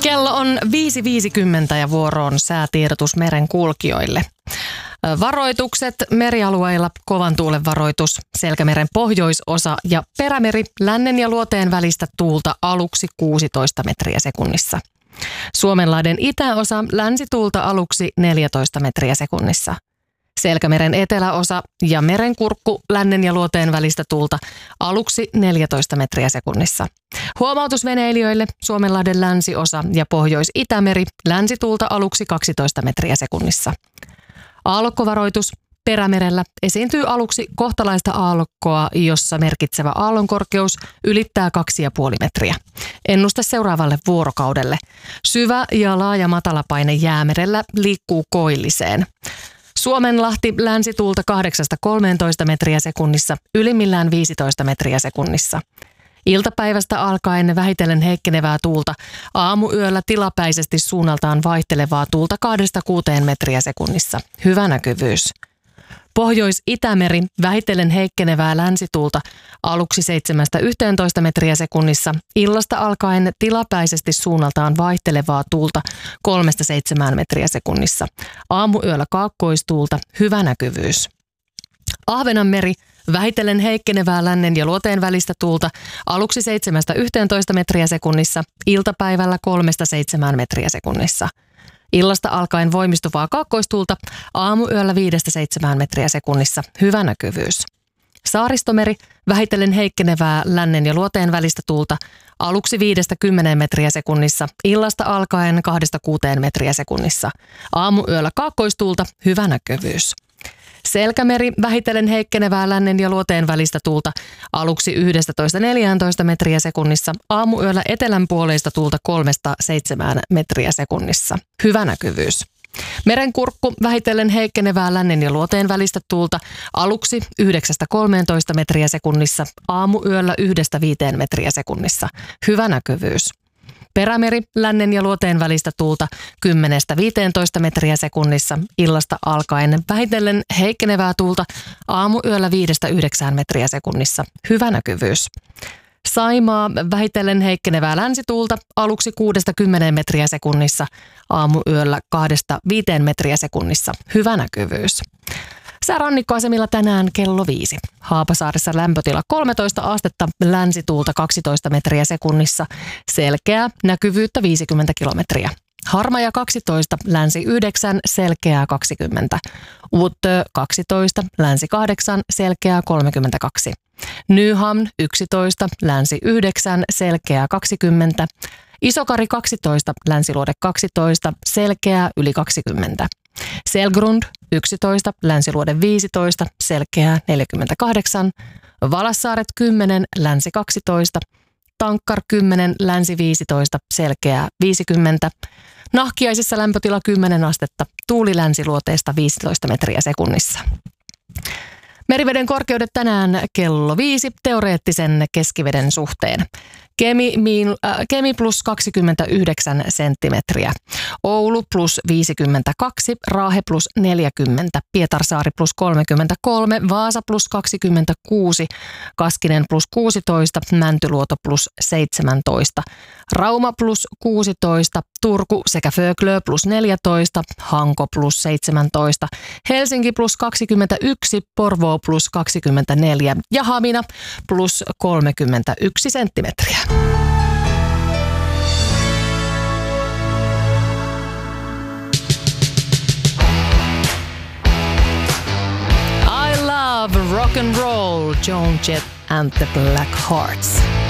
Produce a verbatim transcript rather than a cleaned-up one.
Kello on viisi viisikymmentä ja vuoroon säätiedotus meren kulkijoille. Varoitukset merialueilla: kovan tuulen varoitus, Selkämeren pohjoisosa ja perämeri, lännen ja luoteen välistä tuulta aluksi kuusitoista metriä sekunnissa. Suomenlahden itäosa, länsituulta aluksi neljätoista metriä sekunnissa. Selkämeren eteläosa ja merenkurkku, lännen ja luoteen välistä tuulta aluksi neljätoista metriä sekunnissa. Huomautus veneilijöille: Suomenlahden länsiosa ja Pohjois-Itämeri, länsituulta aluksi kaksitoista metriä sekunnissa. Aallokkovaroitus: Perämerellä esiintyy aluksi kohtalaista aallokkoa, jossa merkitsevä aallonkorkeus ylittää kaksi pilkku viisi metriä. Ennuste seuraavalle vuorokaudelle: syvä ja laaja matalapaine Jäämerellä liikkuu koilliseen. Suomenlahti, länsituulta kahdeksasta kolmeentoista metriä sekunnissa, ylimmillään viisitoista metriä sekunnissa. Iltapäivästä alkaen vähitellen heikkenevää tuulta, aamuyöllä tilapäisesti suunnaltaan vaihtelevaa tuulta kahdesta kuuteen metriä sekunnissa. Hyvä näkyvyys. Pohjois-Itämeri, vähitellen heikkenevää länsituulta, aluksi seitsemästä yhteentoista metriä sekunnissa, illasta alkaen tilapäisesti suunnaltaan vaihtelevaa tuulta kolmesta seitsemään metriä sekunnissa. Aamuyöllä kaakkoistuulta, hyvä näkyvyys. Ahvenanmeri, vähitellen heikkenevää lännen ja luoteen välistä tuulta, aluksi seitsemästä yhteentoista metriä sekunnissa, iltapäivällä kolmesta seitsemään metriä sekunnissa. Illasta alkaen voimistuvaa kaakkoistuulta, aamuyöllä viidestä seitsemään metriä sekunnissa, hyvä näkyvyys. Saaristomeri, vähitellen heikkenevää lännen ja luoteen välistä tuulta, aluksi viidestä kymmeneen metriä sekunnissa, illasta alkaen kahdesta kuuteen metriä sekunnissa. Aamuyöllä kaakkoistuulta, hyvä näkyvyys. Selkämeri, vähitellen heikkenevää lännen ja luoteen välistä tuulta, aluksi yksitoista neljätoista metriä sekunnissa, aamuyöllä etelänpuoleista tuulta kolmesta seitsemään metriä sekunnissa. Hyvä näkyvyys. Merenkurkku, vähitellen heikkenevää lännen ja luoteen välistä tuulta, aluksi yhdeksästä kolmeentoista metriä sekunnissa, aamuyöllä yhdestä viiteen metriä sekunnissa. Hyvä näkyvyys. Perämeri, lännen ja luoteen välistä tuulta kymmenestä viiteentoista metriä sekunnissa, illasta alkaen vähitellen heikkenevää tuulta, aamuyöllä viidestä yhdeksään metriä sekunnissa. Hyvä näkyvyys. Saimaa, vähitellen heikkenevää länsituulta, aluksi kuudesta kymmeneen metriä sekunnissa, aamuyöllä kahdesta viiteen metriä sekunnissa. Hyvä näkyvyys. Säärannikkoasemilla tänään kello viisi. Haapasaaressa lämpötila kolmetoista astetta, länsituulta kaksitoista metriä sekunnissa, selkeää, näkyvyyttä viisikymmentä kilometriä. Harmaja kaksitoista, länsi yhdeksän, selkeää kaksikymmentä. Uutö kaksitoista, länsi kahdeksan, selkeää kolmekymmentäkaksi. Nyhamn yksitoista, länsi yhdeksän, selkeää kaksikymmentä. Isokari kaksitoista, länsiluode kaksitoista, selkeää yli kaksikymmentä. Selgrund yksitoista, länsiluode viisitoista, selkeää neljäkymmentäkahdeksan. Valassaaret kymmenen, länsi kaksitoista. Tankkar kymmenen, länsi viisitoista, selkeää viisikymmentä. Nahkiaisissa lämpötila kymmenen astetta, tuuli länsiluoteesta viisitoista metriä sekunnissa. Meriveden korkeudet tänään kello viisi teoreettisen keskiveden suhteen. Kemi, miin, äh, Kemi plus kaksikymmentäyhdeksän senttimetriä, Oulu plus viisikymmentäkaksi, Raahe plus neljäkymmentä, Pietarsaari plus kolmekymmentäkolme, Vaasa plus kaksikymmentäkuusi, Kaskinen plus kuusitoista, Mäntyluoto plus seitsemäntoista, Rauma plus kuusitoista, Turku sekä Föglö plus neljätoista, Hanko plus seitsemäntoista, Helsinki plus kaksikymmentäyksi, Porvoo plus kaksikymmentäneljä ja Hamina plus kolmekymmentäyksi senttimetriä. I love rock and roll, Joan Jett and the Black Hearts.